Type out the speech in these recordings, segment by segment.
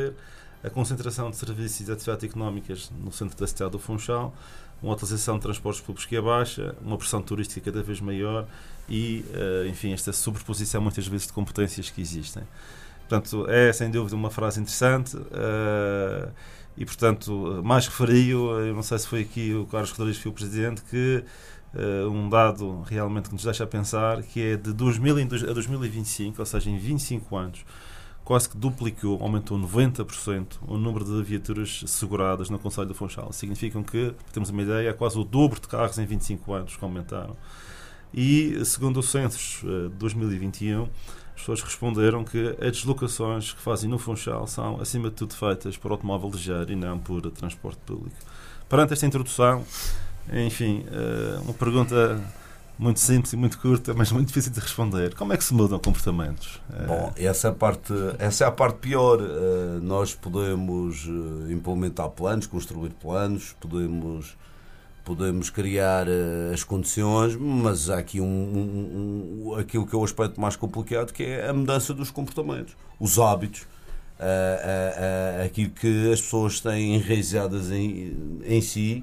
ser a concentração de serviços e atividades económicas no centro da cidade do Funchal, uma utilização de transportes públicos que é baixa, uma pressão turística cada vez maior e, enfim, esta sobreposição muitas vezes de competências que existem. Portanto, é sem dúvida uma frase interessante e, portanto, mais referio, eu não sei se foi aqui o Carlos Rodrigues, que foi o Presidente, que um dado realmente que nos deixa a pensar, que é de 2000 a 2025, ou seja, em 25 anos, quase que duplicou, aumentou 90% o número de viaturas seguradas no Concelho do Funchal. Significam que, temos uma ideia, é quase o dobro de carros em 25 anos que aumentaram. E, segundo o censo de 2021, as pessoas responderam que as deslocações que fazem no Funchal são, acima de tudo, feitas por automóvel ligeiro e não por transporte público. Perante esta introdução, enfim, uma pergunta muito simples e muito curta, mas muito difícil de responder. Como é que se mudam comportamentos? Bom, essa é a parte pior. Nós podemos implementar planos, construir planos, podemos criar as condições, mas há aqui aquilo que é o aspecto mais complicado, que é a mudança dos comportamentos, os hábitos, aquilo que as pessoas têm enraizadas em si.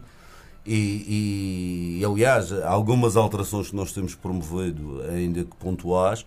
E, aliás, algumas alterações que nós temos promovido, ainda que pontuais,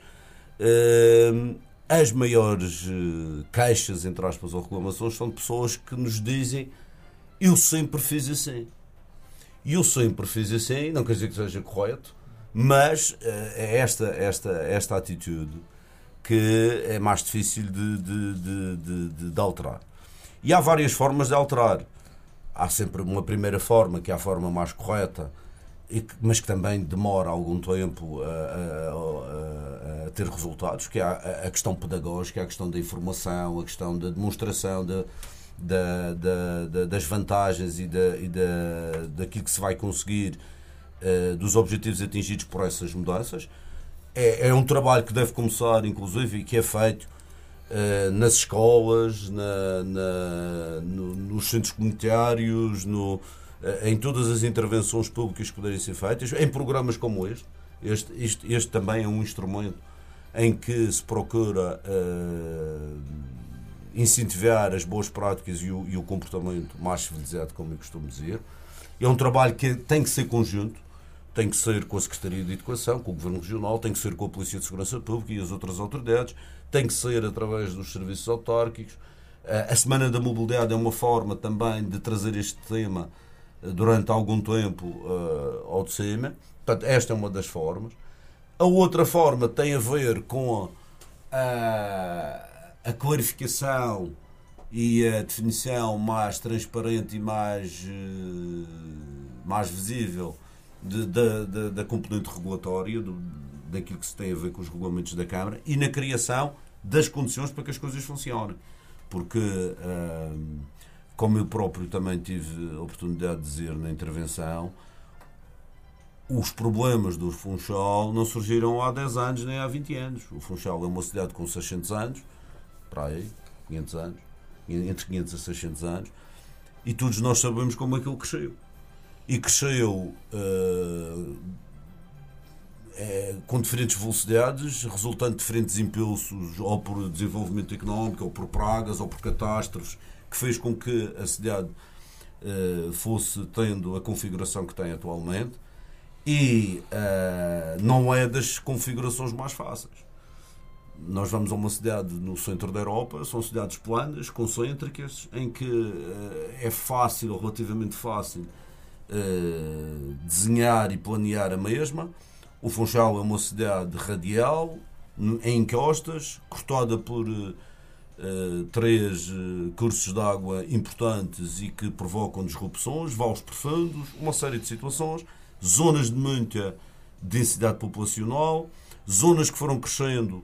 as maiores queixas, entre aspas, ou reclamações, são de pessoas que nos dizem: eu sempre fiz assim. E eu sempre fiz assim, não quer dizer que seja correto, mas é esta atitude que é mais difícil de alterar. E há várias formas de alterar. Há sempre uma primeira forma, que é a forma mais correta, mas que também demora algum tempo a ter resultados, que é a questão pedagógica, a questão da informação, a questão da demonstração das vantagens e daquilo que se vai conseguir, dos objetivos atingidos por essas mudanças. É um trabalho que deve começar, inclusive, e que é feito nas escolas, nos centros comunitários, em todas as intervenções públicas que poderem ser feitas, em programas como este. Este também é um instrumento em que se procura incentivar as boas práticas e o comportamento mais civilizado, como eu costumo dizer. É um trabalho que tem que ser conjunto, tem que ser com a Secretaria de Educação, com o Governo Regional, tem que ser com a Polícia de Segurança Pública e as outras autoridades, tem que ser através dos serviços autárquicos. A Semana da Mobilidade é uma forma também de trazer este tema durante algum tempo ao de cima. Portanto, esta é uma das formas. A outra forma tem a ver com a clarificação e a definição mais transparente e mais visível da componente regulatória, daquilo que se tem a ver com os regulamentos da Câmara, e na criação das condições para que as coisas funcionem. Porque, como eu próprio também tive a oportunidade de dizer na intervenção, os problemas do Funchal não surgiram há 10 anos nem há 20 anos. O Funchal é uma cidade com 600 anos, para aí, 500 anos, entre 500 a 600 anos, e todos nós sabemos como aquilo cresceu. E cresceu com diferentes velocidades, resultando de diferentes impulsos, ou por desenvolvimento económico, ou por pragas, ou por catástrofes, que fez com que a cidade fosse tendo a configuração que tem atualmente, e não é das configurações mais fáceis. Nós vamos a uma cidade no centro da Europa, são cidades planas, concêntricas, em que é fácil, ou relativamente fácil, desenhar e planear a mesma. O Funchal é uma cidade radial, em encostas, cortada por 3 cursos de água importantes e que provocam disrupções, vales profundos, uma série de situações, zonas de muita densidade populacional, zonas que foram crescendo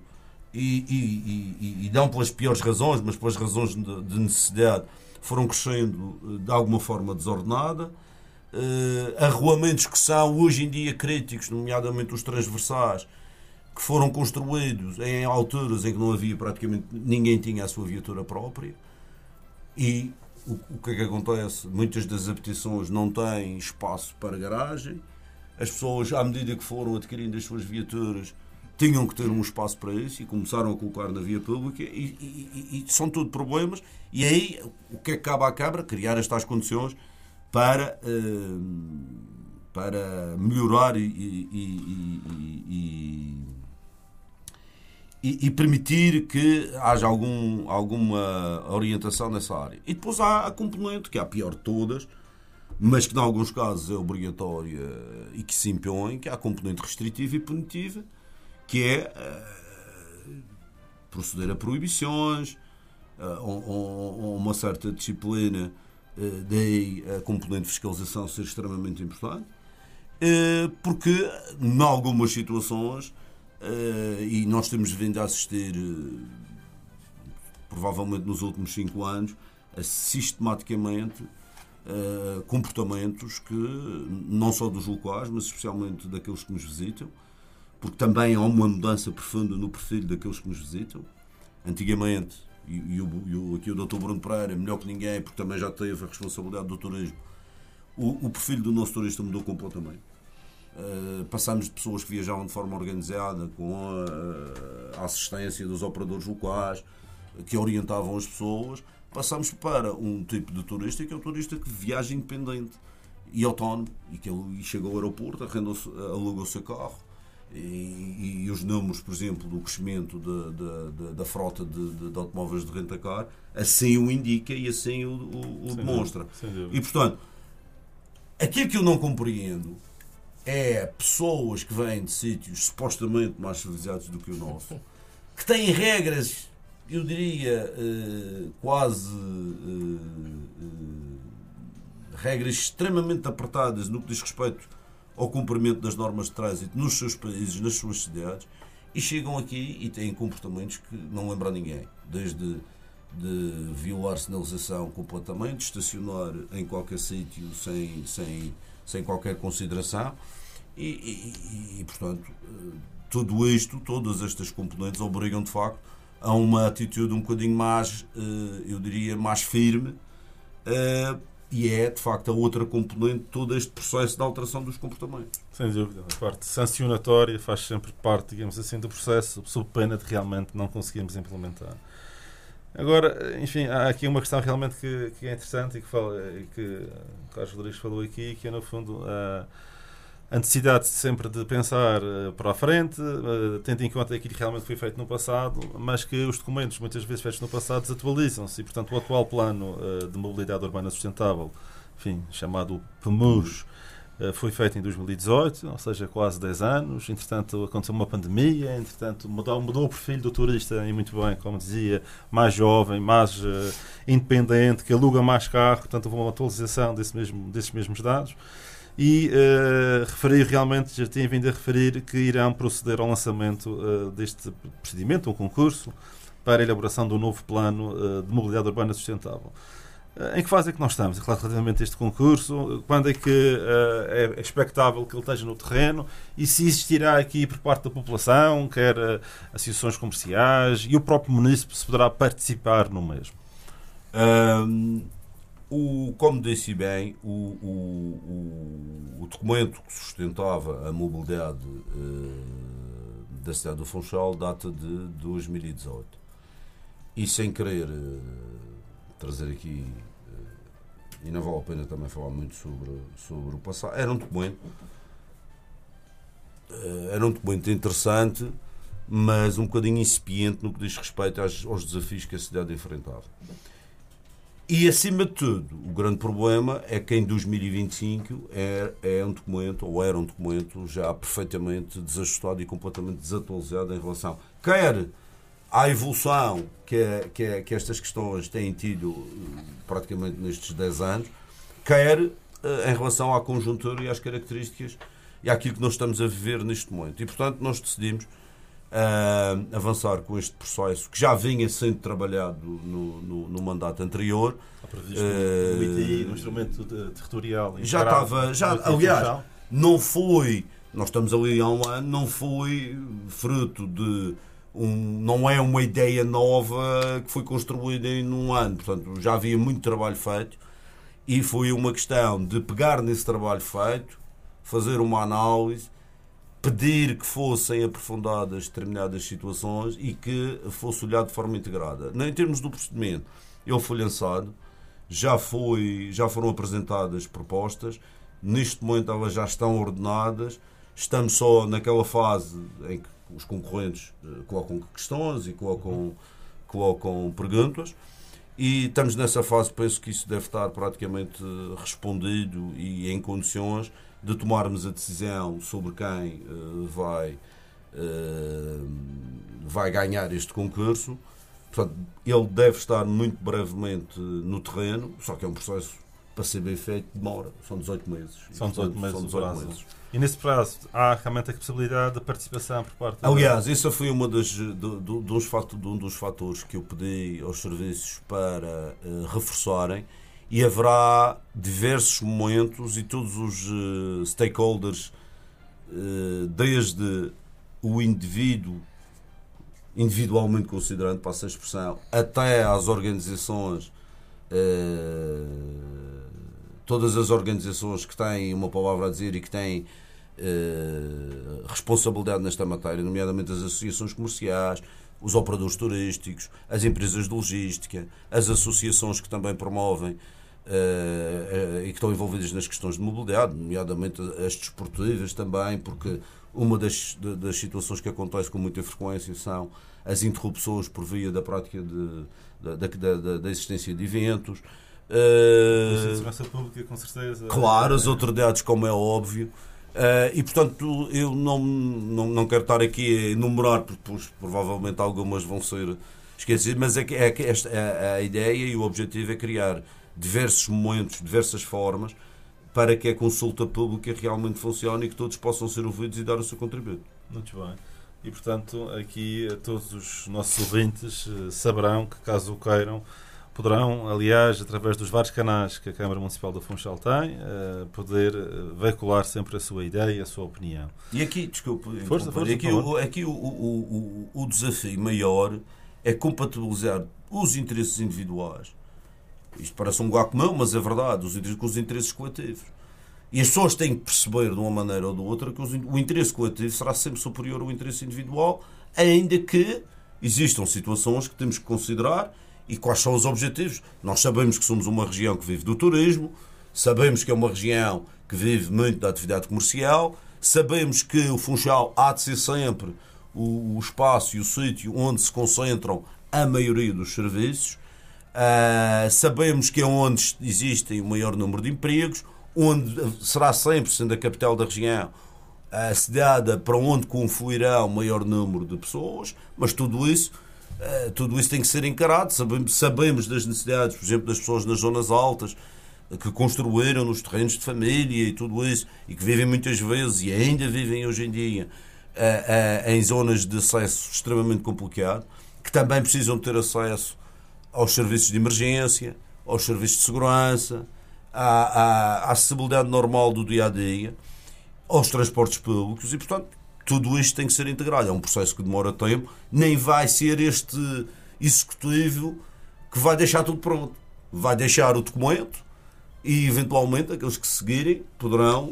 e não pelas piores razões, mas pelas razões de necessidade, foram crescendo de alguma forma desordenada. Arruamentos que são hoje em dia críticos, nomeadamente os transversais, que foram construídos em alturas em que não havia praticamente ninguém tinha a sua viatura própria. E o que é que acontece? Muitas das habitações não têm espaço para garagem. As pessoas, à medida que foram adquirindo as suas viaturas, tinham que ter um espaço para isso e começaram a colocar na via pública e são tudo problemas. E aí, o que é que cabe à Câmara? Criar estas condições para melhorar e permitir que haja alguma orientação nessa área. E depois há a componente, que é a pior de todas, mas que em alguns casos é obrigatória e que se impõe, que é a componente restritiva e punitiva, que é proceder a proibições, a uma certa disciplina, daí a componente de fiscalização ser extremamente importante, porque em algumas situações, e nós temos vindo a assistir, provavelmente nos últimos 5 anos, a sistematicamente comportamentos que, não só dos locais, mas especialmente daqueles que nos visitam, porque também há uma mudança profunda no perfil daqueles que nos visitam. Antigamente, aqui o Dr. Bruno Pereira, melhor que ninguém, porque também já teve a responsabilidade do turismo, o perfil do nosso turista mudou completamente. Passámos de pessoas que viajavam de forma organizada, com a assistência dos operadores locais, que orientavam as pessoas, passámos para um tipo de turista que é o turista que viaja independente e autónomo, e que ele chega ao aeroporto, aluga o seu carro, e os números, por exemplo, do crescimento da frota de automóveis de rentacar assim o indica e assim o demonstra. E, portanto, aquilo que eu não compreendo é pessoas que vêm de sítios supostamente mais civilizados do que o nosso, que têm regras, eu diria, quase regras extremamente apertadas no que diz respeito ao cumprimento das normas de trânsito nos seus países, nas suas cidades, e chegam aqui e têm comportamentos que não lembram a ninguém, desde de violar sinalização completamente, estacionar em qualquer sítio sem qualquer consideração e, portanto, tudo isto, todas estas componentes obrigam de facto a uma atitude um bocadinho mais, eu diria, mais firme, e é de facto a outra componente de todo este processo de alteração dos comportamentos. Sem dúvida, a parte sancionatória faz sempre parte, digamos assim, do processo, sob pena de realmente não conseguirmos implementar. Agora, enfim, há aqui uma questão realmente que é interessante e que o Carlos Rodrigues falou aqui, que é no fundo a necessidade sempre de pensar para a frente, tendo em conta aquilo que realmente foi feito no passado, mas que os documentos, muitas vezes feitos no passado, desatualizam-se e, portanto, o atual plano de mobilidade urbana sustentável, enfim, chamado PMUS, foi feito em 2018, ou seja, quase 10 anos. Entretanto, aconteceu uma pandemia, entretanto, mudou o perfil do turista, e muito bem, como dizia, mais jovem, mais independente, que aluga mais carro, portanto, houve uma atualização desses mesmos dados. E realmente, já tinha vindo a referir que irão proceder ao lançamento deste procedimento, um concurso, para a elaboração do novo plano de mobilidade urbana sustentável. Em que fase é que nós estamos relativamente a este concurso? Quando é que é expectável que ele esteja no terreno? E se existirá aqui por parte da população, quer associações comerciais, e o próprio município se poderá participar no mesmo? Como disse bem, o documento que sustentava a mobilidade da cidade do Funchal data de 2018. E sem querer trazer aqui, e não vale a pena também falar muito sobre o passado, era um documento interessante, mas um bocadinho incipiente no que diz respeito aos desafios que a cidade enfrentava. E, acima de tudo, o grande problema é que em 2025 era um documento já perfeitamente desajustado e completamente desatualizado em relação, quer à evolução que estas questões têm tido praticamente nestes 10 anos, quer em relação à conjuntura e às características e àquilo que nós estamos a viver neste momento. E, portanto, nós decidimos avançar com este processo que já vinha sendo trabalhado no mandato anterior. Previsto no ITI, no instrumento territorial. Já estava, aliás, não foi, nós estamos ali há um ano, não foi fruto de não é uma ideia nova que foi construída em um ano, portanto já havia muito trabalho feito e foi uma questão de pegar nesse trabalho feito, fazer uma análise, pedir que fossem aprofundadas determinadas situações e que fosse olhado de forma integrada. Em termos do procedimento, ele foi lançado, já foram apresentadas propostas, neste momento elas já estão ordenadas, estamos só naquela fase em que os concorrentes colocam questões e colocam perguntas, e estamos nessa fase. Penso que isso deve estar praticamente respondido e em condições de tomarmos a decisão sobre quem vai ganhar este concurso. Portanto, ele deve estar muito brevemente no terreno, só que é um processo, para ser bem feito, demora. São 18 meses. São 18 meses. E nesse prazo há realmente a possibilidade de participação por parte Aliás, essa foi um dos fatores que eu pedi aos serviços para reforçarem, e haverá diversos momentos e todos os stakeholders, desde o indivíduo individualmente considerando, passa a expressão, até às organizações, todas as organizações que têm uma palavra a dizer e que têm responsabilidade nesta matéria, nomeadamente as associações comerciais, os operadores turísticos, as empresas de logística, as associações que também promovem e que estão envolvidas nas questões de mobilidade, nomeadamente as desportivas também, porque uma das situações que acontece com muita frequência são as interrupções por via da prática da existência de eventos. A segurança pública, com certeza. Claro, as autoridades, como é óbvio. E, portanto, eu não quero estar aqui a enumerar, porque provavelmente algumas vão ser esquecidas, mas a ideia e o objetivo é criar diversos momentos, diversas formas, para que a consulta pública realmente funcione e que todos possam ser ouvidos e dar o seu contributo. Muito bem. E, portanto, aqui todos os nossos ouvintes saberão que, caso o queiram, poderão, aliás, através dos vários canais que a Câmara Municipal do Funchal tem, poder veicular sempre a sua ideia, a sua opinião. E aqui, desculpe, aqui o desafio maior é compatibilizar os interesses individuais. Isto parece um lugar comum, mas é verdade, com os interesses coletivos. E as pessoas têm que perceber, de uma maneira ou de outra, que o interesse coletivo será sempre superior ao interesse individual, ainda que existam situações que temos que considerar. E quais são os objetivos? Nós sabemos que somos uma região que vive do turismo, sabemos que é uma região que vive muito da atividade comercial, sabemos que o Funchal há de ser sempre o espaço e o sítio onde se concentram a maioria dos serviços. Sabemos que é onde existem o maior número de empregos, onde será sempre, sendo a capital da região, a cidade para onde confluirá o maior número de pessoas, mas tudo isso tem que ser encarado. Sabemos das necessidades, por exemplo, das pessoas nas zonas altas, que construíram nos terrenos de família e tudo isso, e que vivem muitas vezes e ainda vivem hoje em dia em zonas de acesso extremamente complicado, que também precisam ter acesso aos serviços de emergência, aos serviços de segurança, à acessibilidade normal do dia-a-dia, aos transportes públicos e, portanto, tudo isto tem que ser integrado. É um processo que demora tempo, nem vai ser este executivo que vai deixar tudo pronto. Vai deixar o documento e, eventualmente, aqueles que seguirem poderão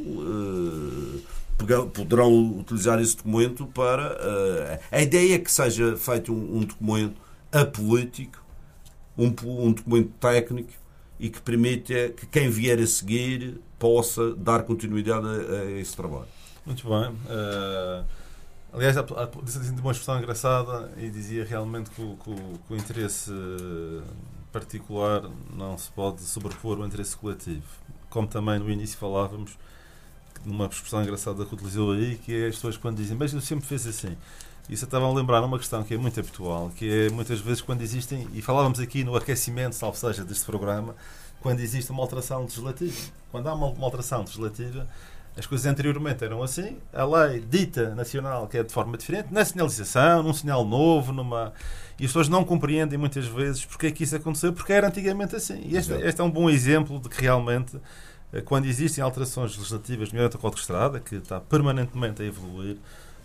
utilizar esse documento para... a ideia é que seja feito um documento apolítico, um documento técnico e que permita que quem vier a seguir possa dar continuidade a esse trabalho. Muito bem. Aliás, disse assim de uma expressão engraçada e dizia realmente que o interesse particular não se pode sobrepor ao interesse coletivo. Como também no início falávamos, numa expressão engraçada que utilizou aí, que é as pessoas quando dizem, mas eu sempre fiz assim. Isso estava a lembrar uma questão que é muito habitual, que é muitas vezes quando existem, e falávamos aqui no aquecimento, salvo seja, deste programa, quando existe uma alteração legislativa. Quando há uma alteração legislativa, as coisas anteriormente eram assim, a lei dita nacional que é de forma diferente, na sinalização, num sinal novo, e as pessoas não compreendem muitas vezes porque é que isso aconteceu, porque era antigamente assim. E este é um bom exemplo de que realmente, quando existem alterações legislativas, nomeadamente o Código de Estrada, que está permanentemente a evoluir,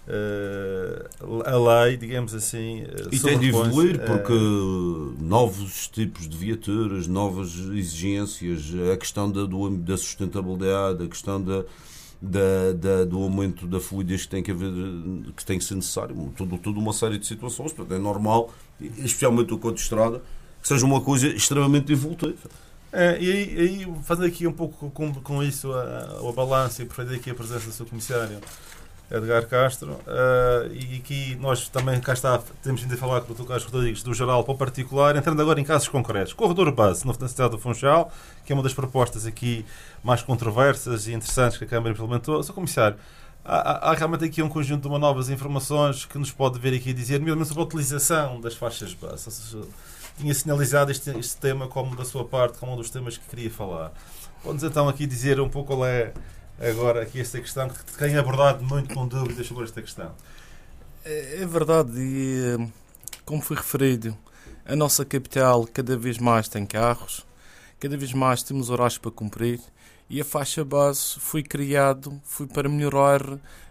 a lei, digamos assim, e tem de evoluir porque novos tipos de viaturas, novas exigências, a questão da sustentabilidade, a questão do aumento da fluidez que tem que haver, que tem que ser necessário, toda uma série de situações. Portanto, é normal, especialmente o Código de Estrada, que seja uma coisa extremamente evolutiva. E aí, fazendo aqui um pouco com isso a balança e por fazer aqui a presença do seu comissário Edgar Castro, e aqui nós também cá temos vindo a falar com o Dr. Carlos Rodrigues do geral para o particular, entrando agora em casos concretos. Corredor base na cidade do Funchal, que é uma das propostas aqui mais controversas e interessantes que a Câmara implementou. Sr. Comissário, há realmente aqui um conjunto de novas informações que nos pode vir aqui a dizer, mesmo sobre a utilização das faixas base. Ou seja, tinha sinalizado este tema como da sua parte, como um dos temas que queria falar. Pode-nos então aqui dizer um pouco qual é agora aqui esta questão, que tem abordado muito com dúvidas sobre esta questão. É verdade, e como foi referido, a nossa capital cada vez mais tem carros, cada vez mais temos horários para cumprir, e a faixa base foi para melhorar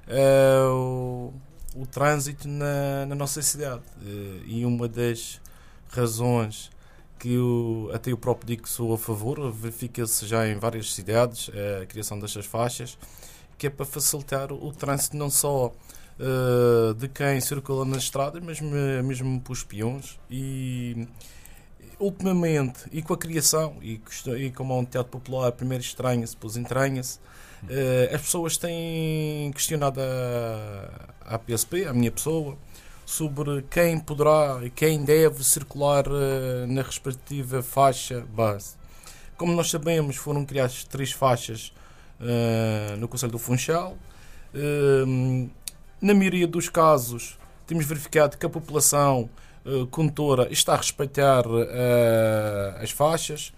o trânsito na nossa cidade. E uma das razões que até eu próprio digo que sou a favor, verifica-se já em várias cidades a criação destas faixas, que é para facilitar o trânsito não só de quem circula nas estradas, mas mesmo para os peões. E ultimamente, e com a criação, e como há um teatro popular, primeiro estranha-se, depois entranha-se, as pessoas têm questionado a PSP, a minha pessoa, sobre quem poderá e quem deve circular na respectiva faixa base. Como nós sabemos, foram criadas 3 faixas no Concelho do Funchal. Na maioria dos casos, temos verificado que a população condutora está a respeitar as faixas,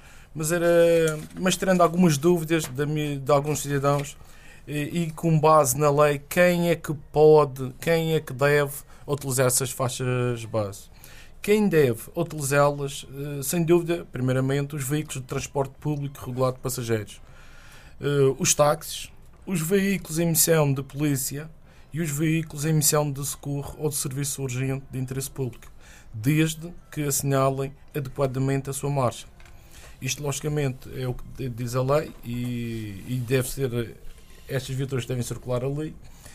mas terendo algumas dúvidas de alguns cidadãos e com base na lei, quem é que pode, quem é que deve utilizar essas faixas base. Quem deve utilizá-las, sem dúvida, primeiramente, os veículos de transporte público regulado de passageiros, os táxis, os veículos em missão de polícia e os veículos em missão de socorro ou de serviço urgente de interesse público, desde que assinalem adequadamente a sua marcha. Isto, logicamente, é o que diz a lei e deve ser, estas viaturas devem circular ali.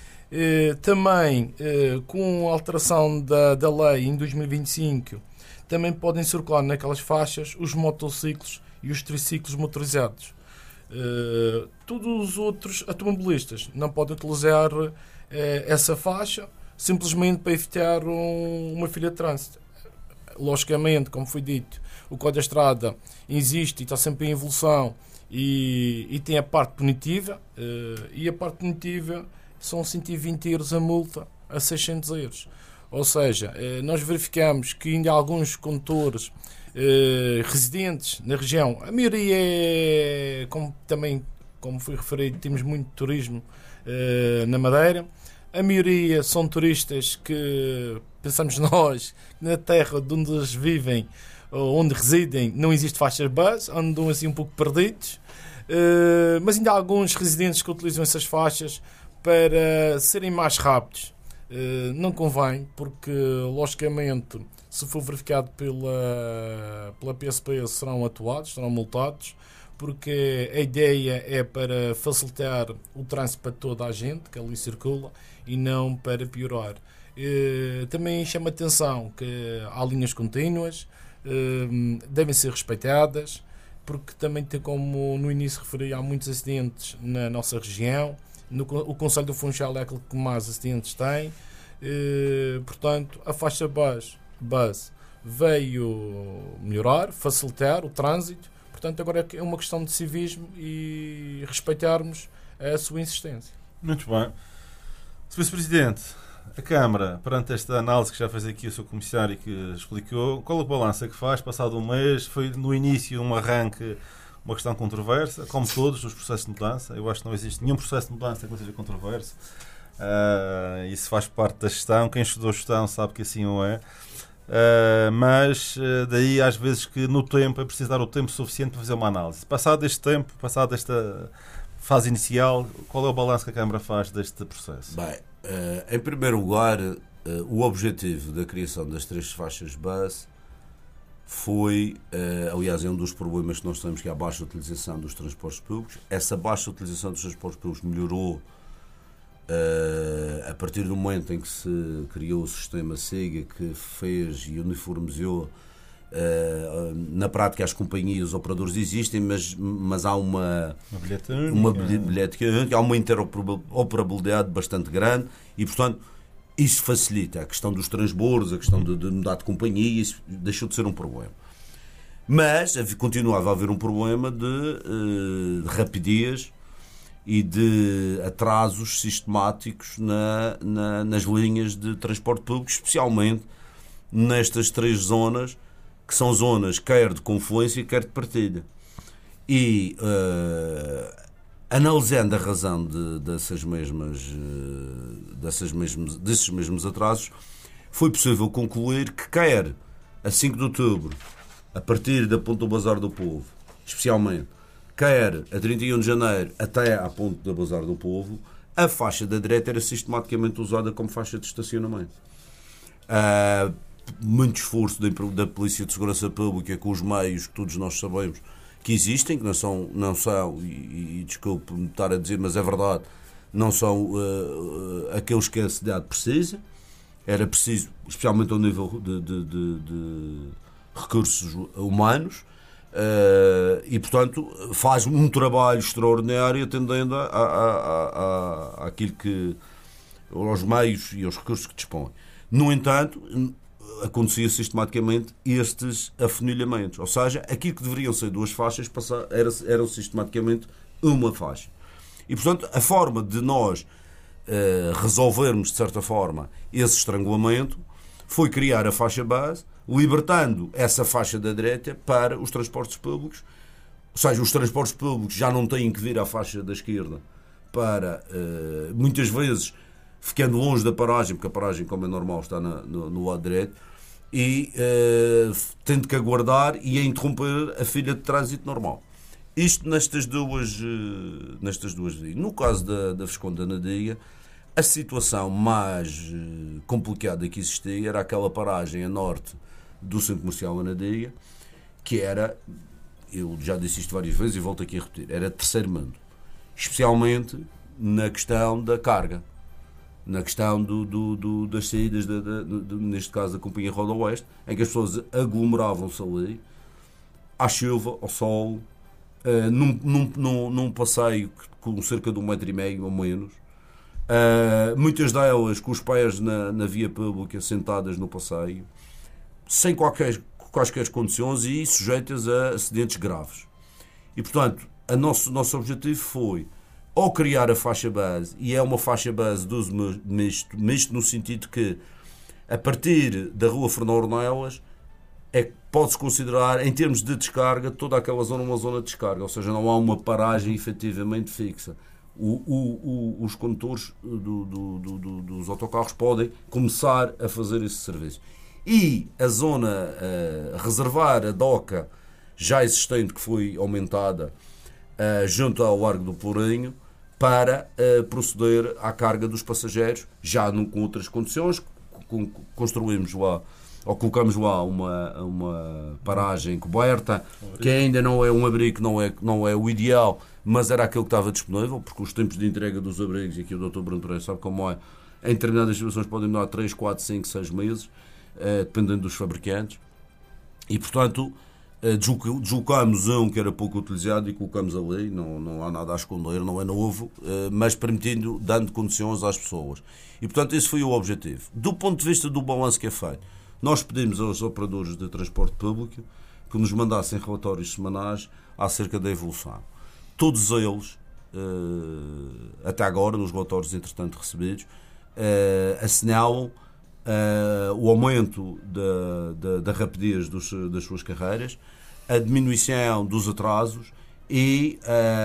Também, com a alteração da lei em 2025, também podem circular naquelas faixas os motociclos e os triciclos motorizados. Todos os outros automobilistas não podem utilizar essa faixa simplesmente para evitar uma fila de trânsito. Logicamente, como foi dito, o Código da Estrada existe e está sempre em evolução e tem a parte punitiva, e a parte punitiva são 120 euros a multa a 600 euros. Ou seja, nós verificamos que ainda há alguns condutores residentes na região, a maioria é, como foi referido, temos muito turismo na Madeira, a maioria são turistas que, pensamos nós, na terra de onde eles vivem, onde residem, não existe faixas base, andam assim um pouco perdidos, mas ainda há alguns residentes que utilizam essas faixas para serem mais rápidos. Não convém, porque logicamente, se for verificado pela PSP, serão atuados, serão multados, porque a ideia é para facilitar o trânsito para toda a gente que ali circula e não para piorar. Também chama atenção que há linhas contínuas, devem ser respeitadas, porque também tem, como no início referi, há muitos acidentes na nossa região. O Concelho do Funchal é aquele que mais acidentes tem. Portanto, a faixa base veio melhorar, facilitar o trânsito. Portanto, agora é uma questão de civismo e respeitarmos a sua insistência. Muito bem. Sr. Vice-Presidente, a Câmara, perante esta análise que já fez aqui o Sr. Comissário que explicou, qual a balança que faz? Passado um mês, foi no início um arranque, uma questão controversa, como todos os processos de mudança. Eu acho que não existe nenhum processo de mudança que não seja controverso. Isso faz parte da gestão. Quem estudou gestão sabe que assim o é. Mas daí às vezes que no tempo é preciso dar o tempo suficiente para fazer uma análise. Passado este tempo, passado esta fase inicial, qual é o balanço que a Câmara faz deste processo? Bem, em primeiro lugar, o objetivo da criação das 3 faixas base foi, aliás, é um dos problemas que nós temos, que é a baixa utilização dos transportes públicos. Essa baixa utilização dos transportes públicos melhorou a partir do momento em que se criou o sistema SIGA, que fez e uniformizou. Na prática as companhias, os operadores existem, mas há uma bilhete única, há uma interoperabilidade bastante grande e, portanto, isso facilita a questão dos transbordos, a questão de mudar de companhia, isso deixou de ser um problema. Mas continuava a haver um problema de rapidez e de atrasos sistemáticos nas linhas de transporte público, especialmente nestas 3 zonas, que são zonas quer de confluência, quer de partilha. E analisando a razão desses mesmos atrasos, foi possível concluir que quer a 5 de outubro, a partir da Ponte do Bazar do Povo, especialmente, quer a 31 de janeiro até à Ponte do Bazar do Povo, a faixa da direita era sistematicamente usada como faixa de estacionamento. Muito esforço da Polícia de Segurança Pública, com os meios que todos nós sabemos que existem, que não são e desculpe-me estar a dizer, mas é verdade, não são aqueles que a cidade precisa. Era preciso, especialmente ao nível de recursos humanos, e, portanto, faz um trabalho extraordinário atendendo àquilo que, aos meios e aos recursos que dispõe. No entanto, acontecia sistematicamente estes afunilhamentos, ou seja, aquilo que deveriam ser 2 faixas eram sistematicamente uma faixa. E, portanto, a forma de nós resolvermos, de certa forma, esse estrangulamento foi criar a faixa base, libertando essa faixa da direita para os transportes públicos. Ou seja, os transportes públicos já não têm que vir à faixa da esquerda para, muitas vezes, ficando longe da paragem, porque a paragem, como é normal, está no lado direito, e tendo que aguardar e a interromper a fila de trânsito normal. Isto nestas duas vias. No caso da Visconde da Anadia, a situação mais complicada que existia era aquela paragem a norte do Centro Comercial Anadia, que era, eu já disse isto várias vezes e volto aqui a repetir, era terceiro mundo, especialmente na questão da carga, na questão das saídas, neste caso da Companhia Roda Oeste, em que as pessoas aglomeravam-se ali, à chuva, ao sol, num passeio com cerca de 1,5 metro ou menos, muitas delas com os pés na via pública, sentadas no passeio, sem quaisquer condições e sujeitas a acidentes graves. E, portanto, nosso objetivo foi ou criar a faixa base, e é uma faixa base de uso misto no sentido que, a partir da Rua Fernão Ornelas, pode-se considerar, em termos de descarga, toda aquela zona uma zona de descarga, ou seja, não há uma paragem efetivamente fixa. Os condutores dos autocarros podem começar a fazer esse serviço. E a zona reservar a doca já existente, que foi aumentada junto ao Largo do Pelourinho, para proceder à carga dos passageiros, já com outras condições. Construímos lá, ou colocamos lá uma paragem coberta, que ainda não é um abrigo, não é o ideal, mas era aquele que estava disponível, porque os tempos de entrega dos abrigos, e aqui o Dr. Bruno Pereira sabe como é, em determinadas situações podem demorar 3, 4, 5, 6 meses, dependendo dos fabricantes, e, portanto, deslocámos um que era pouco utilizado e colocamos ali, não há nada a esconder, não é novo, mas dando condições às pessoas. E, portanto, esse foi o objetivo. Do ponto de vista do balanço que é feito, nós pedimos aos operadores de transporte público que nos mandassem relatórios semanais acerca da evolução. Todos eles, até agora, nos relatórios entretanto recebidos, assinalam o aumento da rapidez das suas carreiras, a diminuição dos atrasos e,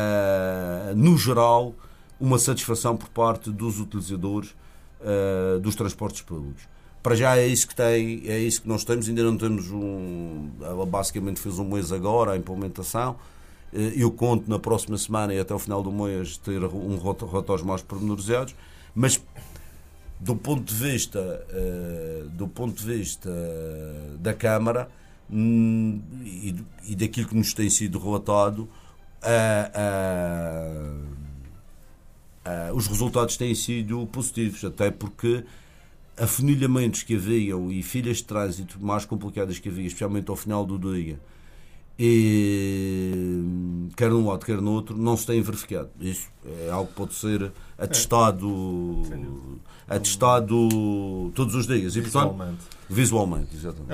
no geral, uma satisfação por parte dos utilizadores dos transportes públicos. Para já é isso que nós temos, ainda não temos ela basicamente fez um mês agora a implementação. Eu conto na próxima semana e até o final do mês ter relatórios mais pormenorizados, mas do ponto de vista da Câmara, e daquilo que nos tem sido relatado, os resultados têm sido positivos, até porque afunilhamentos que haviam e filas de trânsito mais complicadas que havia, especialmente ao final do dia, e quer num lado, quer no outro, não se tem verificado. Isso é algo que pode ser atestado todos os dias. E, portanto, visualmente, exatamente.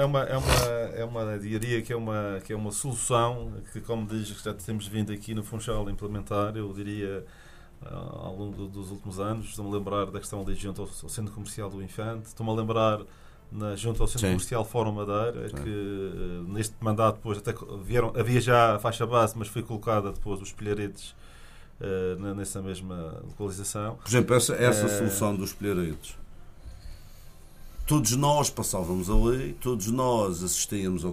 Diria que é uma solução que, como diz, que já temos vindo aqui no Funchal a implementar, eu diria, ao longo dos últimos anos. Estou-me a lembrar da questão ali junto ao Centro Comercial do Infante, estou-me a lembrar junto ao Centro Comercial Fórum Madeira, que neste mandato depois até havia já a faixa base, mas foi colocada depois os espelharetes nessa mesma localização. Por exemplo, essa solução dos espelharetes, todos nós passávamos ali, todos nós assistíamos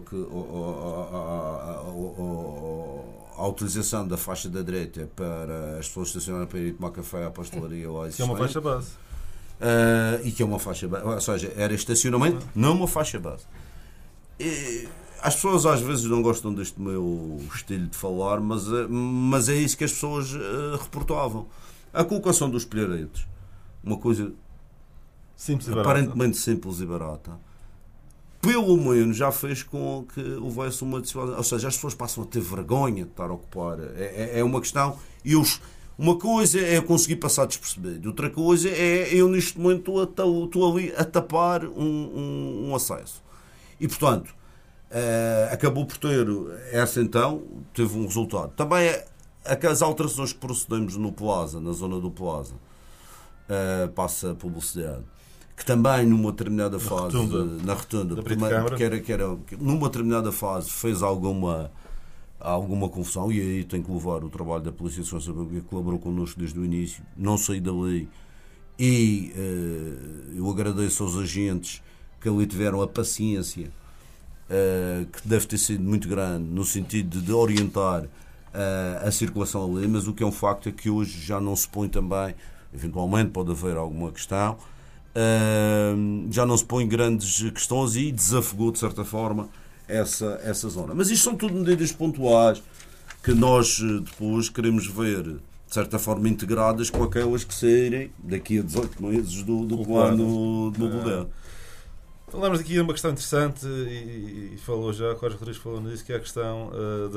à utilização da faixa da direita para as pessoas estacionarem para ir tomar café à pastelaria lá. Que é uma faixa base. E que é uma faixa base, ou seja, era estacionamento, não uma faixa base. E as pessoas às vezes não gostam deste meu estilo de falar, mas é isso que as pessoas reportavam. A colocação dos espelharetes, uma coisa simples aparentemente simples e barata, pelo menos já fez com que houvesse uma desigualdade. Ou seja, as pessoas passam a ter vergonha de estar a ocupar. É uma questão. Uma coisa é eu conseguir passar despercebido, outra coisa é eu neste momento estou ali a tapar um acesso. E portanto, acabou por ter essa, então teve um resultado. Também aquelas alterações que procedemos no Plaza, na zona do Plaza, passa a publicidade, que também numa determinada fase, na rotunda, que era numa determinada fase fez alguma confusão, e aí tem que levar o trabalho da Polícia de Segurança Pública, que colaborou connosco desde o início, não saí dali, e eu agradeço aos agentes que ali tiveram a paciência, que deve ter sido muito grande, no sentido de orientar a circulação ali, mas o que é um facto é que hoje já não se põe também, eventualmente pode haver alguma questão, já não se põe grandes questões e desafogou de certa forma essa zona. Mas isto são tudo medidas pontuais que nós depois queremos ver de certa forma integradas com aquelas que saírem daqui a 18 meses do plano de mobilidade. Falamos aqui de uma questão interessante e falou já, Jorge Rodrigues falou nisso, que é a questão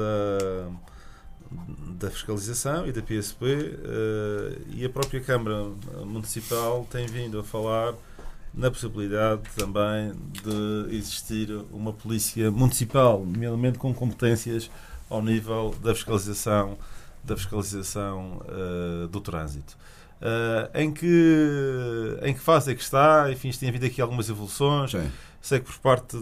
da fiscalização e da PSP, e a própria Câmara Municipal tem vindo a falar na possibilidade também de existir uma polícia municipal, nomeadamente com competências ao nível da fiscalização do trânsito. Em que fase é que está? Enfim, tem havido aqui algumas evoluções. Sim. Sei que por parte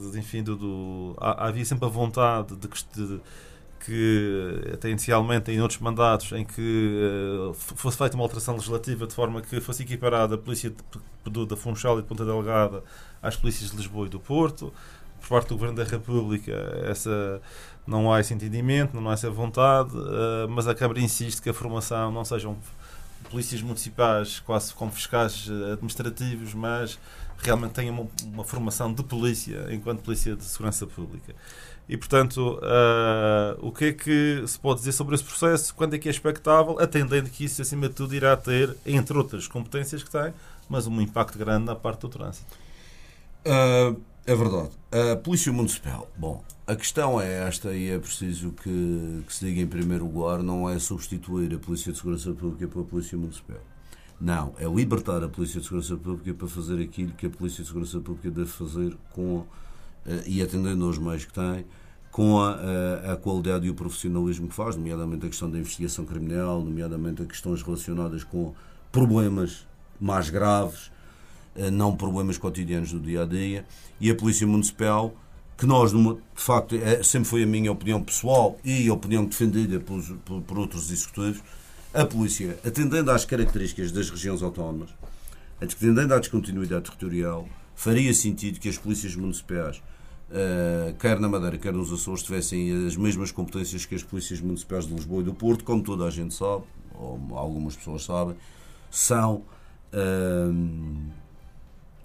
havia sempre a vontade de que até inicialmente em outros mandatos em que fosse feita uma alteração legislativa de forma que fosse equiparada a polícia da Funchal e de Ponta Delgada às polícias de Lisboa e do Porto. Por parte do Governo da República não há esse entendimento, não há essa vontade, mas a Câmara insiste que a formação não sejam polícias municipais quase como fiscais administrativos, mas realmente tenham uma formação de polícia enquanto polícia de segurança pública. E, portanto, o que é que se pode dizer sobre esse processo? Quando é que é expectável, atendendo que isso, acima de tudo, irá ter, entre outras competências que tem, mas um impacto grande na parte do trânsito? É verdade. A Polícia Municipal, bom, a questão é esta e é preciso que se diga em primeiro lugar, não é substituir a Polícia de Segurança Pública pela Polícia Municipal. Não, é libertar a Polícia de Segurança Pública para fazer aquilo que a Polícia de Segurança Pública deve fazer e atendendo aos meios que tem, com a qualidade e o profissionalismo que faz, nomeadamente a questão da investigação criminal, nomeadamente a questões relacionadas com problemas mais graves, não problemas cotidianos do dia-a-dia, e a Polícia Municipal, que nós, de facto, sempre foi a minha opinião pessoal e a opinião defendida por outros executivos, a Polícia, atendendo às características das regiões autónomas, atendendo à descontinuidade territorial, faria sentido que as polícias municipais, quer na Madeira, quer nos Açores, tivessem as mesmas competências que as polícias municipais de Lisboa e do Porto, como toda a gente sabe, ou algumas pessoas sabem, são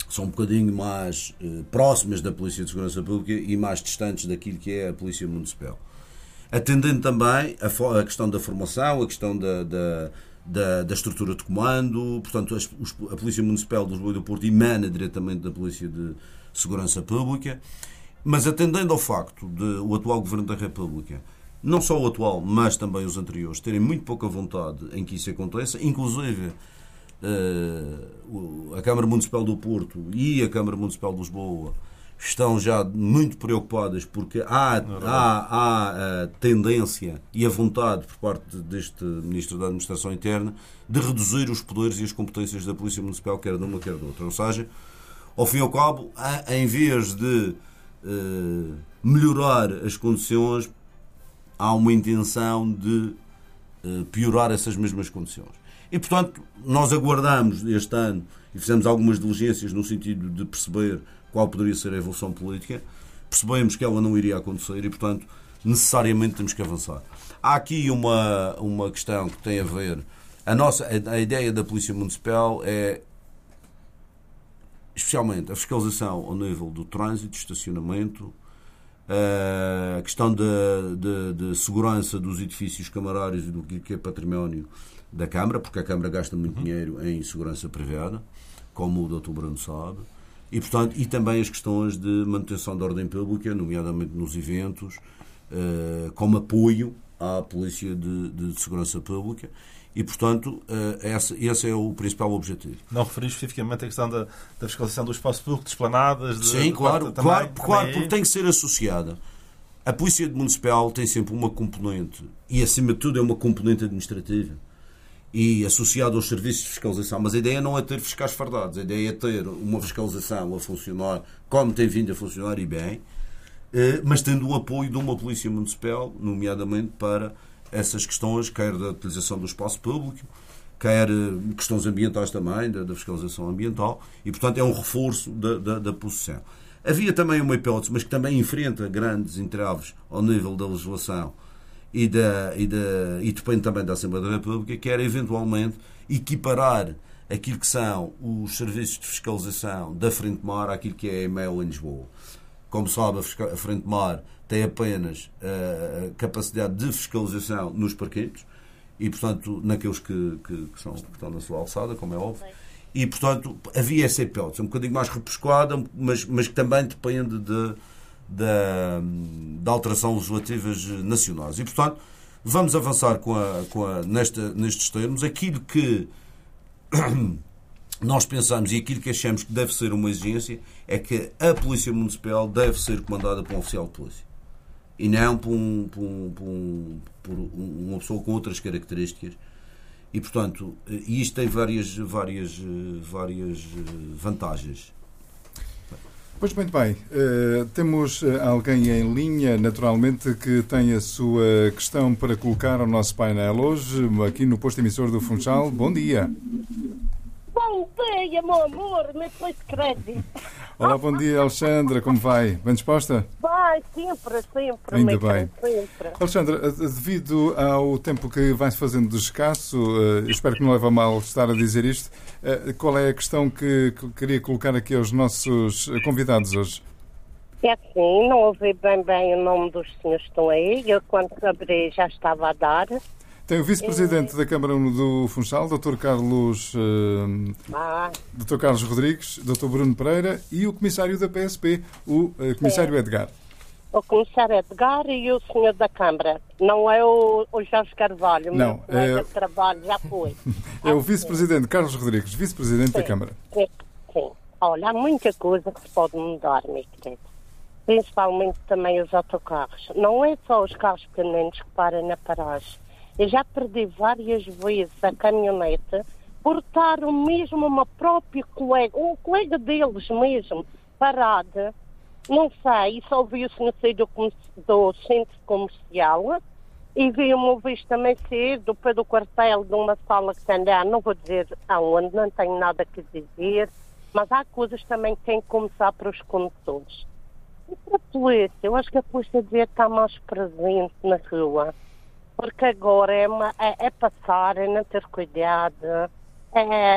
são um bocadinho mais próximas da Polícia de Segurança Pública e mais distantes daquilo que é a Polícia Municipal. Atendendo também a questão da formação, a questão da estrutura de comando, portanto, a Polícia Municipal de Lisboa e do Porto emana diretamente da Polícia de Segurança Pública, mas atendendo ao facto de o atual Governo da República, não só o atual, mas também os anteriores, terem muito pouca vontade em que isso aconteça, inclusive a Câmara Municipal do Porto e a Câmara Municipal de Lisboa estão já muito preocupadas porque há a tendência e a vontade por parte deste Ministro da Administração Interna de reduzir os poderes e as competências da Polícia Municipal, quer de uma, quer de outra. Ou seja, ao fim e ao cabo, em vez de melhorar as condições, há uma intenção de piorar essas mesmas condições. E, portanto, nós aguardamos este ano e fizemos algumas diligências no sentido de perceber qual poderia ser a evolução política. Percebemos que ela não iria acontecer e, portanto, necessariamente temos que avançar. Há aqui uma questão que tem a ver... A ideia da Polícia Municipal é, especialmente, a fiscalização ao nível do trânsito, estacionamento, a questão de segurança dos edifícios camarários e do que é património da Câmara, porque a Câmara gasta muito dinheiro em segurança privada, como o Dr. Bruno sabe, e também as questões de manutenção da ordem pública, nomeadamente nos eventos, como apoio à Polícia de Segurança Pública, e, portanto, esse é o principal objetivo. Não referi especificamente a questão da fiscalização do espaço público, de esplanadas... Sim, claro, porque tem que ser associada. A Polícia Municipal tem sempre uma componente, e acima de tudo é uma componente administrativa, e associada aos serviços de fiscalização. Mas a ideia não é ter fiscais fardados, a ideia é ter uma fiscalização a funcionar como tem vindo a funcionar e bem, mas tendo o apoio de uma Polícia Municipal, nomeadamente para essas questões, quer da utilização do espaço público, quer questões ambientais também, da fiscalização ambiental, e, portanto, é um reforço da posição. Havia também uma hipótese, mas que também enfrenta grandes entraves ao nível da legislação e depende também da Assembleia da República, que era, eventualmente, equiparar aquilo que são os serviços de fiscalização da Frente Mar àquilo que é a EMEL em Lisboa. Como sabe, a Frente Mar tem apenas a capacidade de fiscalização nos parquinhos e, portanto, naqueles que estão na sua alçada, como é óbvio. E, portanto, havia essa hipótese, um bocadinho mais repescoada, mas que também depende da alteração legislativas nacionais. E, portanto, vamos avançar nestes termos. Aquilo que nós pensamos e aquilo que achamos que deve ser uma exigência é que a Polícia Municipal deve ser comandada por um oficial de polícia e não por uma pessoa com outras características. E, portanto, isto tem várias vantagens. Pois muito bem, temos alguém em linha, naturalmente, que tem a sua questão para colocar ao nosso painel hoje, aqui no posto emissor do Funchal. Bom dia. Bom dia, meu amor, me põe crédito. Olá, bom dia, Alexandra, como vai? Bem disposta? Vai, sempre. Ainda bem. Sempre. Alexandra, devido ao tempo que vai-se fazendo de escasso, espero que não leve a mal estar a dizer isto, qual é a questão que queria colocar aqui aos nossos convidados hoje? É assim, não ouvi bem o nome dos senhores que estão aí, eu quando abri já estava a dar. Tem o Vice-Presidente da Câmara do Funchal, Dr. Carlos Rodrigues, Dr. Bruno Pereira e o Comissário da PSP, o Comissário Edgar. O Comissário Edgar e o Senhor da Câmara. Não é o Jorge Carvalho, não, meu de trabalho já foi. É o Vice-Presidente Carlos Rodrigues, Vice-Presidente da Câmara. Sim. Olha, há muita coisa que se pode mudar, meu querido. Principalmente também os autocarros. Não é só os carros pequeninos que param na paragem. Eu já perdi várias vezes a caminhonete por estar mesmo uma própria colega, um colega deles mesmo, parada, não sei, só vi o senhor sair do centro comercial e vi uma vez também sair do pé do quartel de uma sala que tem lá, não vou dizer aonde, não tenho nada a dizer, mas há coisas também que têm que começar para os condutores. E para a polícia, eu acho que a polícia devia estar mais presente na rua. Porque agora é passar, é não ter cuidado,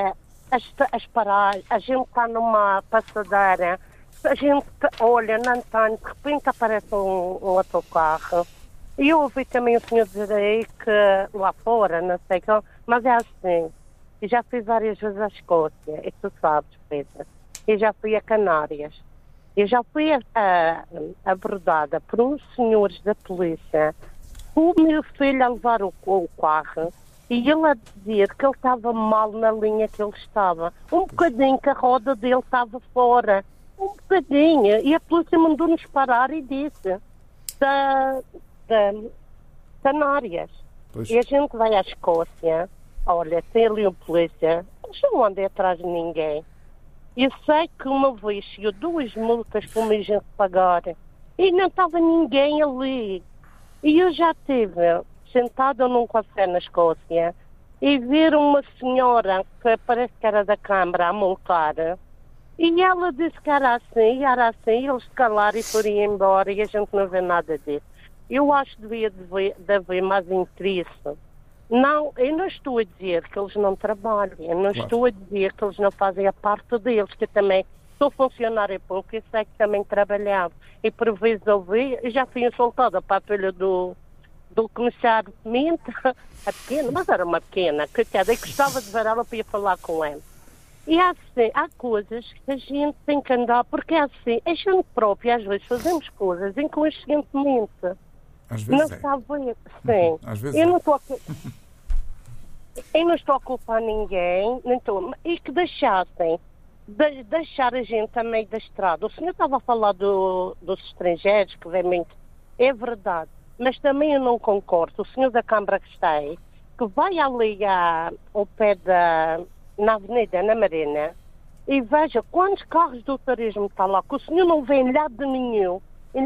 as paragens, a gente está numa passadeira, a gente olha, não tem, de repente aparece um autocarro. E eu ouvi também o senhor dizer aí que lá fora, não sei como, mas é assim. Eu já fui várias vezes à Escócia, e tu sabes, Pedro. Eu já fui a Canárias. Eu já fui abordada por uns senhores da polícia, o meu filho a levar o carro, e ele a dizer que ele estava mal na linha que ele estava. Um bocadinho que a roda dele estava fora. Um bocadinho. E a polícia mandou-nos parar e disse da Canárias. Pois. E a gente vai à Escócia, olha, tem ali um polícia, eles não andam atrás de ninguém. Eu sei que uma vez chegou 2 multas para uma gente pagar e não estava ninguém ali. E eu já estive sentada num café na Escócia e ver uma senhora que parece que era da Câmara a multar. E ela disse que era assim, e eles se calaram e foram embora e a gente não vê nada disso. Eu acho que devia de haver mais interesse. Não, eu não estou a dizer que eles não trabalham, eu não estou a dizer que eles não fazem a parte deles, que eu também sou funcionária pública e sei que também trabalhava. E por vezes ouvi, eu já fui insultada para a filha do comissário Pimenta, a pequena, mas era uma pequena, coitada, e gostava de ver ela para ir falar com ela. E assim, há coisas que a gente tem que andar, porque é assim, a gente própria às vezes fazemos coisas inconscientemente. Às Não vezes é. está a ver, sim. Às vezes Eu é. não estou a culpar ninguém, nem estou, e que deixassem, deixar a gente a meio da estrada. O senhor estava a falar dos estrangeiros, que realmente é verdade, mas também eu não concordo. O senhor da Câmara que está aí, que vai ali ao pé na Avenida, na Marina, e veja quantos carros do turismo estão lá, que o senhor não vê em lado nenhum,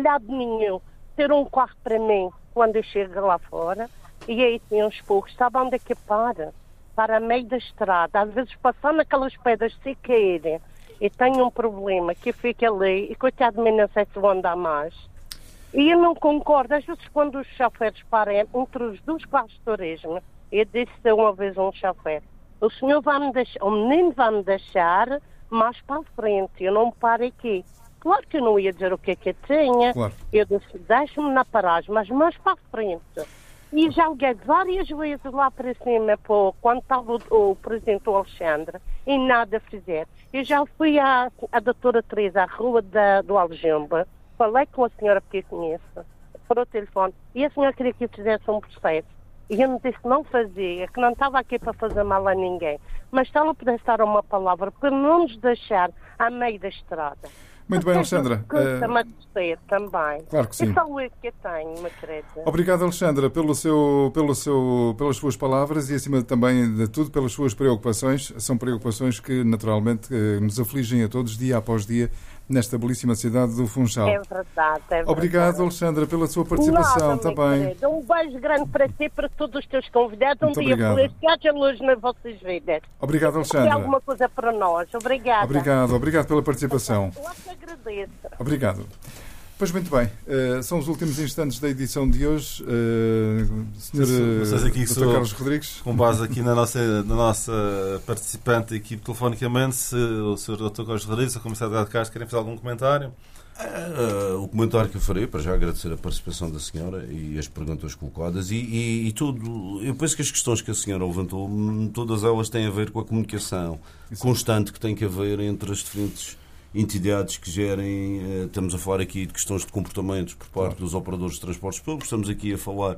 ter um carro para mim quando eu chego lá fora, e aí tem uns poucos, sabe onde é que para meio da estrada, às vezes passando aquelas pedras se caírem, e tenho um problema que fica ali, e coitado de mim não sei se vou andar mais. E eu não concordo, às vezes quando os chofeiros param entre os 2 carros de turismo, eu disse uma vez a um chofer, o senhor vai-me deixar, o menino vai-me deixar mais para a frente, eu não paro aqui. Claro que eu não ia dizer o que é que eu tinha. Claro. Eu disse, deixe-me na paragem, mas mais para a frente. E já liguei várias vezes lá para cima, quando estava o presidente Alexandre, e nada fizer. Eu já fui à doutora Teresa, à rua do Aljumba, falei com a senhora que eu conheço, por o telefone, e a senhora queria que eu fizesse um processo. E eu me disse que não fazia, que não estava aqui para fazer mal a ninguém. Mas se ela pudesse dar uma palavra, para não nos deixar à meio da estrada. Muito bem, Alexandra. Custa-me a descer também. Claro que sim. É só o que eu tenho, minha querida. Obrigado, Alexandra, pelas suas palavras e, acima também de tudo, pelas suas preocupações. São preocupações que, naturalmente, nos afligem a todos, dia após dia, nesta belíssima cidade do Funchal. É verdade. Obrigado, Alexandra, pela sua participação também. Querida. Um beijo grande para ti e para todos os teus convidados. Muito dia obrigado. feliz, que haja luz nas vossas vidas. Obrigado, É Alexandra. alguma coisa para nós. Obrigada. Obrigado pela participação. Eu te agradeço. Obrigado. Pois muito bem, são os últimos instantes da edição de hoje. Vocês aqui Dr. Carlos Rodrigues. Com base aqui na nossa participante da equipe telefonicamente, se o Sr. Dr. Carlos Rodrigues, a Comissária de Castro, querem fazer algum comentário? O comentário que eu farei, para já agradecer a participação da senhora e as perguntas colocadas e tudo. Eu penso que as questões que a senhora levantou, todas elas têm a ver com a comunicação constante que tem que haver entre as diferentes entidades que gerem. Estamos a falar aqui de questões de comportamentos por parte dos operadores de transportes públicos, estamos aqui a falar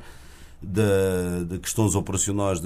de questões operacionais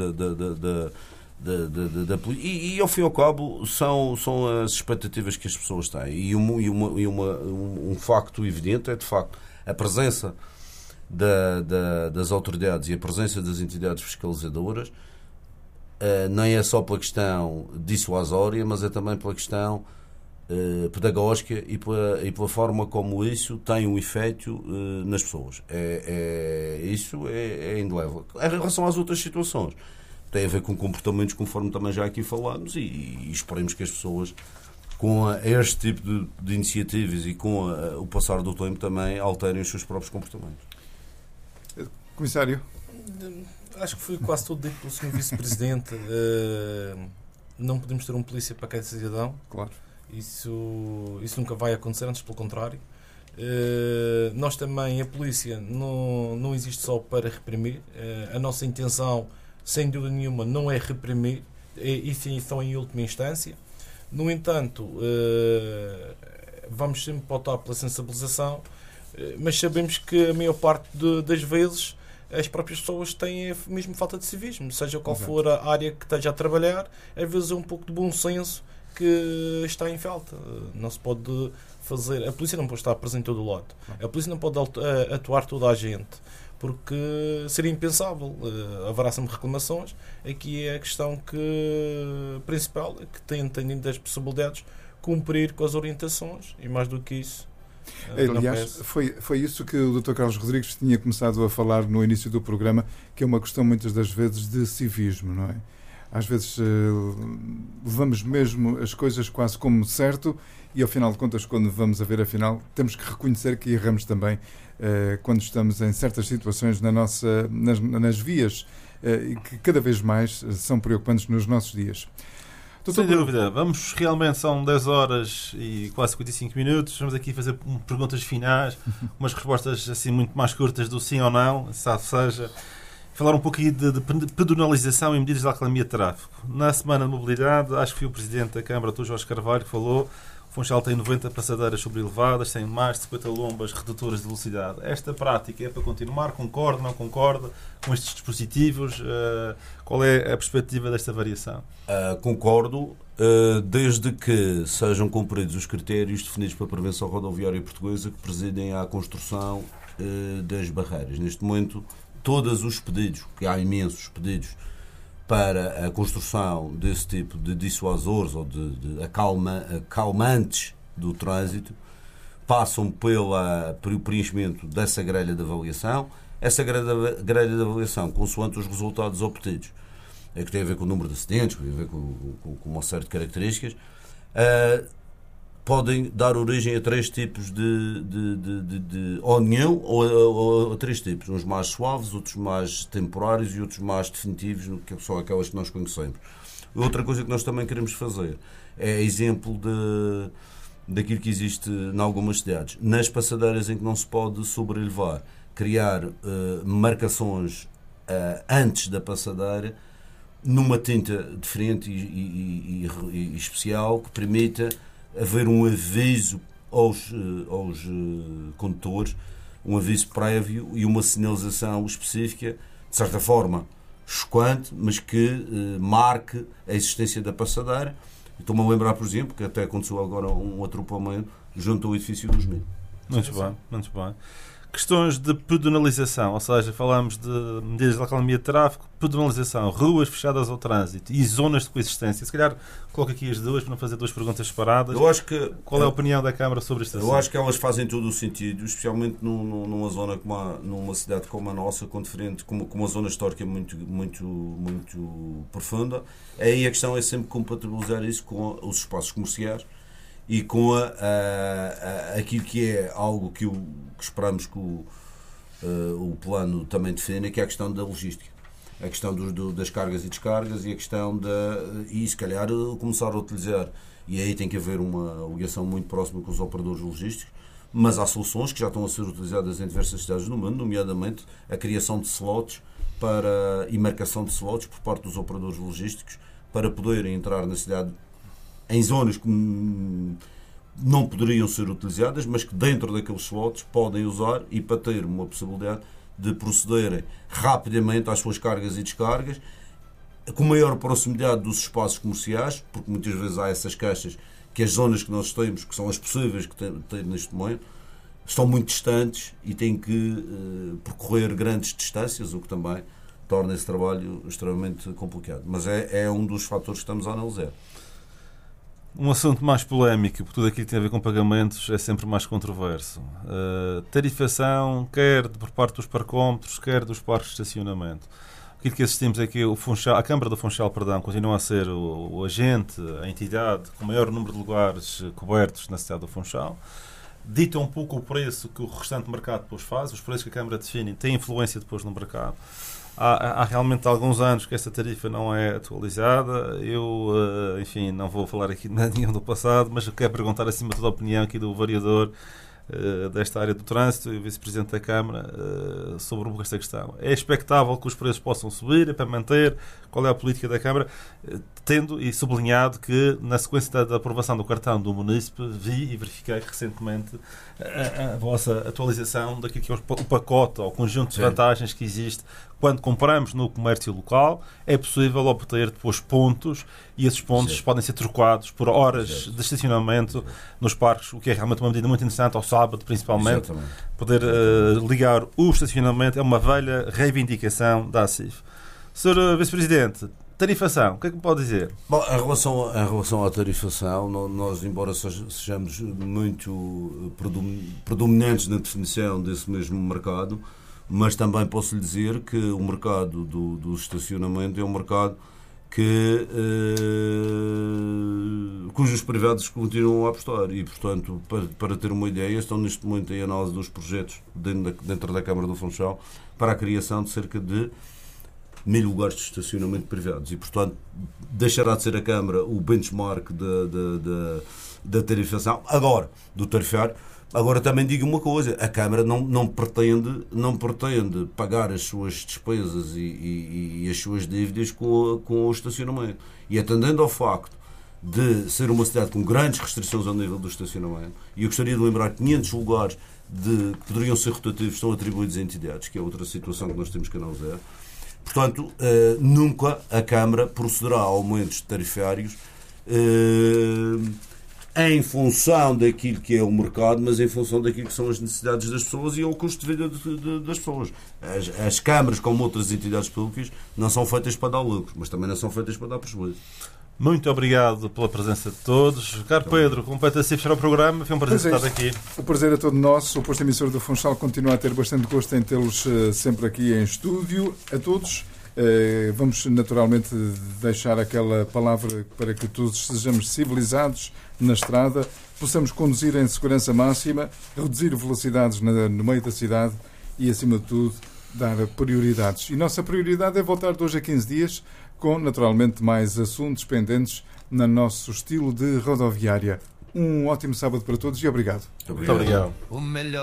e ao fim e ao cabo são as expectativas que as pessoas têm e um facto evidente é de facto a presença das autoridades e a presença das entidades fiscalizadoras, não é só pela questão dissuasória, mas é também pela questão pedagógica e pela forma como isso tem um efeito nas pessoas. Isso é indelével. Em relação às outras situações, tem a ver com comportamentos, conforme também já aqui falámos, e esperemos que as pessoas, com este tipo de iniciativas e com o passar do tempo, também alterem os seus próprios comportamentos. Comissário? Acho que foi quase tudo dito pelo Sr. Vice-Presidente. não podemos ter um polícia para cada cidadão. Claro. Isso nunca vai acontecer, antes pelo contrário. Nós também, a polícia não existe só para reprimir. A nossa intenção, sem dúvida nenhuma, não é reprimir, e sim só em última instância. No entanto, vamos sempre pautar pela sensibilização, mas sabemos que a maior parte das vezes as próprias pessoas têm mesmo falta de civismo, seja qual for a área que esteja a trabalhar. Às vezes é um pouco de bom senso que está em falta. Não se pode fazer, a polícia não pode estar presente em todo o lado, a polícia não pode atuar toda a gente, porque seria impensável. Haverá sempre reclamações. Aqui é a questão principal, que tentem das possibilidades cumprir com as orientações, e mais do que isso. Aliás, foi isso que o Dr. Carlos Rodrigues tinha começado a falar no início do programa, que é uma questão muitas das vezes de civismo, não é? Às vezes levamos mesmo as coisas quase como certo, e ao final de contas, quando vamos a ver afinal, temos que reconhecer que erramos também quando estamos em certas situações nas vias que cada vez mais são preocupantes nos nossos dias. Sem dúvida. Vamos realmente, são 10 horas e quase 55 minutos. Vamos aqui fazer perguntas finais, umas respostas assim muito mais curtas do sim ou não, seja, falar um pouquinho de pedonalização e medidas de alcalamia de tráfego. Na Semana de Mobilidade, acho que foi o Presidente da Câmara, Dr. Jorge Carvalho, que falou. O Funchal tem 90 passadeiras sobreelevadas, tem mais de 50 lombas redutoras de velocidade. Esta prática é para continuar? Concorda, não concorda com estes dispositivos? Qual é a perspectiva desta variação? Concordo, desde que sejam cumpridos os critérios definidos para a prevenção rodoviária portuguesa que presidem à construção das barreiras. Neste momento, todos os pedidos, que há imensos pedidos, para a construção desse tipo de dissuasores ou de acalmantes do trânsito, passam pelo preenchimento dessa grelha de avaliação. Essa grelha de avaliação, consoante os resultados obtidos, que tem a ver com o número de acidentes, que tem a ver com uma série de características, podem dar origem a três tipos ou nenhum, ou a três tipos. Uns mais suaves, outros mais temporários e outros mais definitivos, que são aquelas que nós conhecemos. Outra coisa que nós também queremos fazer é exemplo daquilo que existe em algumas cidades. Nas passadeiras em que não se pode sobrelevar, criar marcações antes da passadeira, numa tinta diferente e especial, que permita haver um aviso aos condutores, um aviso prévio e uma sinalização específica, de certa forma chocante, mas que marque a existência da passadeira. Estou-me a lembrar, por exemplo, que até aconteceu agora um atropelamento junto ao edifício dos Mil. Muito bem, muito bem. Questões de pedonalização, ou seja, falamos de medidas de alcalamia de tráfego, pedonalização, ruas fechadas ao trânsito e zonas de coexistência. Se calhar coloco aqui as duas para não fazer duas perguntas separadas. Eu acho que, qual é a opinião da Câmara sobre isto? Eu acho que elas fazem todo o sentido, especialmente numa zona numa cidade como a nossa, com uma zona histórica muito profunda. Aí a questão é sempre compatibilizar isso com os espaços comerciais e com aquilo que é algo que esperamos que o plano também defenda, que é a questão da logística, a questão das cargas e descargas e a questão e se calhar começar a utilizar, e aí tem que haver uma ligação muito próxima com os operadores logísticos, mas há soluções que já estão a ser utilizadas em diversas cidades do mundo, nomeadamente a criação de slots e marcação de slots por parte dos operadores logísticos para poderem entrar na cidade em zonas que não poderiam ser utilizadas, mas que dentro daqueles slots podem usar, e para ter uma possibilidade de procederem rapidamente às suas cargas e descargas, com maior proximidade dos espaços comerciais, porque muitas vezes há essas caixas que as zonas que nós temos, que são as possíveis que tem neste momento, estão muito distantes e têm que percorrer grandes distâncias, o que também torna esse trabalho extremamente complicado. Mas é um dos fatores que estamos a analisar. Um assunto mais polémico, porque tudo aquilo que tem a ver com pagamentos é sempre mais controverso. Tarifação, quer por parte dos parcómetros, quer dos parques de estacionamento. Aquilo que assistimos é que a Câmara do Funchal, continua a ser o agente, a entidade com o maior número de lugares cobertos na cidade do Funchal. dita um pouco o preço que o restante mercado depois faz, os preços que a Câmara define têm influência depois no mercado. Há realmente alguns anos que esta tarifa não é atualizada. Eu, enfim, não vou falar aqui de nenhum do passado, mas eu quero perguntar acima de toda a opinião aqui do vereador desta área do trânsito e o vice-presidente da Câmara sobre esta questão. É expectável que os preços possam subir? É para manter? Qual é a política da Câmara? Tendo e sublinhado que na sequência da aprovação do cartão do munícipe vi e verifiquei recentemente a vossa atualização daquilo que é o pacote ou o conjunto de vantagens que existe quando compramos no comércio local. É possível obter depois pontos e esses pontos podem ser trocados por horas de estacionamento nos parques, o que é realmente uma medida muito interessante, ao sábado principalmente. Poder ligar o estacionamento é uma velha reivindicação da ACIF. Sr. Vice-Presidente, tarifação, o que é que me pode dizer? Bom, em relação à tarifação, nós, embora sejamos muito predominantes na definição desse mesmo mercado, mas também posso lhe dizer que o mercado do estacionamento é um mercado cujos privados continuam a apostar e, portanto, para ter uma ideia, estão neste momento em análise dos projetos dentro da Câmara do Funchal para a criação de cerca de 1.000 lugares de estacionamento privados e, portanto, deixará de ser a Câmara o benchmark da tarifação, agora, do tarifário. Agora também digo uma coisa, a Câmara não pretende pagar as suas despesas e as suas dívidas com o estacionamento. E atendendo ao facto de ser uma cidade com grandes restrições ao nível do estacionamento, e eu gostaria de lembrar que 500 lugares que poderiam ser rotativos estão atribuídos a entidades, que é outra situação que nós temos que analisar. Portanto, nunca a Câmara procederá a aumentos tarifários em função daquilo que é o mercado, mas em função daquilo que são as necessidades das pessoas e ao custo de vida das pessoas. As câmaras, como outras entidades públicas, não são feitas para dar lucro, mas também não são feitas para dar prejuízo. Muito obrigado pela presença de todos. Caro Pedro, completa-se a fechar o programa. Foi um prazer estar aqui. O prazer é todo nosso. O posto emissor do Funchal continua a ter bastante gosto em tê-los sempre aqui em estúdio. A todos. Vamos naturalmente deixar aquela palavra para que todos sejamos civilizados na estrada, possamos conduzir em segurança máxima, reduzir velocidades no meio da cidade e, acima de tudo, dar prioridades. E nossa prioridade é voltar de hoje a 15 dias com, naturalmente, mais assuntos pendentes no nosso estilo de rodoviária. Um ótimo sábado para todos e obrigado. Muito obrigado.